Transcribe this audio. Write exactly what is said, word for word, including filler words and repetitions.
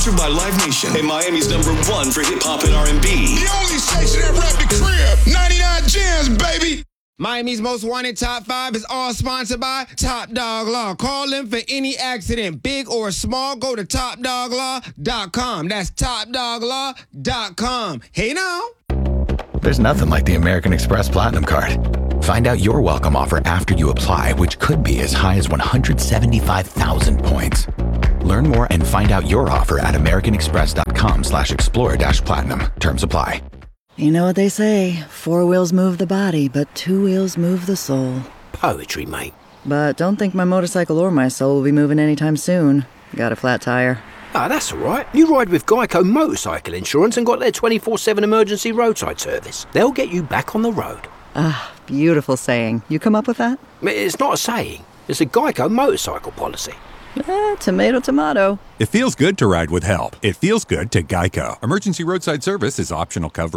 Sponsored by Live Nation and Miami's number one for hip-hop and R and B. The only station that rap the crib. ninety-nine Gems, baby. Miami's Most Wanted Top five is all sponsored by Top Dog Law. Call them for any accident, big or small. Go to top dog law dot com. That's top dog law dot com. Hey now. There's nothing like the American Express Platinum Card. Find out your welcome offer after you apply, which could be as high as one hundred seventy-five thousand points. Learn more and find out your offer at americanexpress.com slash explore dash platinum. Terms apply. You know what they say, four wheels move the body, but two wheels move the soul. Poetry, mate. But don't think my motorcycle or my soul will be moving anytime soon. Got a flat tire. Ah, that's all right. You ride with Geico Motorcycle Insurance and got their twenty-four seven emergency roadside service. They'll get you back on the road. Ah, beautiful saying. You come up with that? It's not a saying. It's a Geico motorcycle policy. Eh, tomato, tomato. It feels good to ride with help. It feels good to Geico. Emergency roadside service is optional coverage.